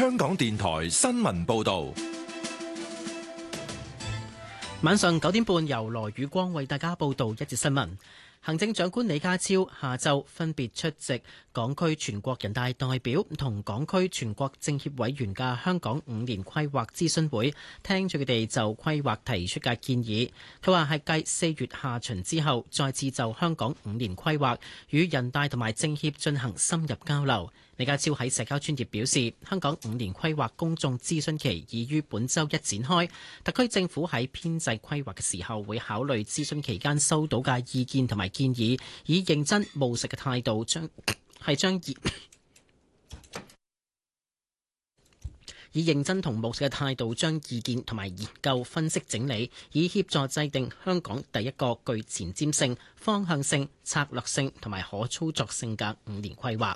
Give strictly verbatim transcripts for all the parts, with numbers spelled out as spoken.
香港電台新聞報道。 晚上九點半，由羅宇光為大家報道一節新聞。行政長官李家超下晝分別出席港區全國人大代表同港區全國政協委員嘅香港五年規劃諮詢會，聽取佢哋就規劃提出嘅建議。佢話係繼四月下旬之後，再次就香港五年規劃與人大同埋政協進行深入交流。李家超喺社交專頁表示，香港五年規劃公眾諮詢期已於本週一展開，特區政府喺編制規劃嘅時候會考慮諮詢期間收到嘅意見同埋建議，以認真務實嘅態度將係將以認真同務實嘅態度將意見同埋研究分析整理，以協助制定香港第一個具前瞻性、方向性、策略性同埋可操作性嘅五年規劃。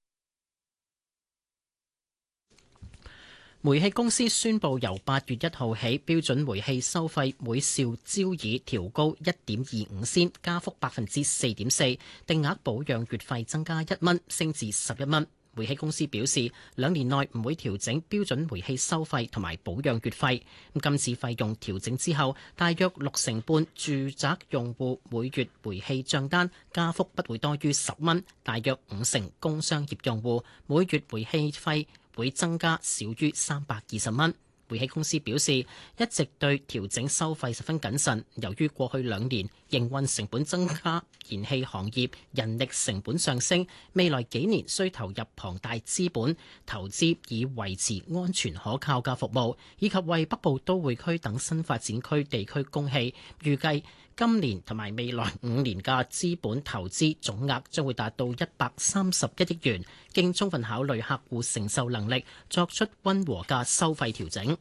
煤氣公司宣布，由八月一號起，標準煤氣收費每兆焦耳調高一點二五仙，加幅百分之四點四，定額保養月費增加一蚊，升至十一蚊。煤氣公司表示，兩年內唔會調整標準煤氣收費同埋保養月費。今次費用調整之後，大約六成半住宅用戶每月煤氣帳單加幅不會多於十蚊，大約五成工商業用戶每月煤氣費會增加少於三百二十蚊。煤氣公司表示，一直對調整收費十分謹慎，由於過去兩年營運成本增加，燃氣行業人力成本上升，未來幾年需投入龐大資本投資以維持安全可靠嘅服務，以及為北部都會區等新發展區地區供氣。預計今年同埋未來五年嘅資本投資總額將會達到一百三十一億元，經充分考慮客戶承受能力，作出溫和嘅收費調整。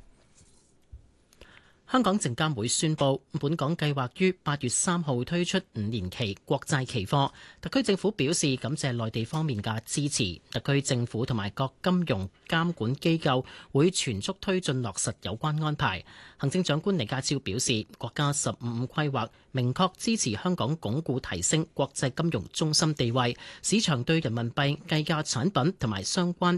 香港證監會宣布，本港計劃於八月三號推出五年期國債期貨。特區政府表示感謝內地方面嘅支持，特區政府同埋各金融監管機構會全速推進落實有關安排。行政長官李家超表示，國家十五五規劃明確支持香港鞏固提升國際金融中心地位，市場對人民幣計價產品同埋相關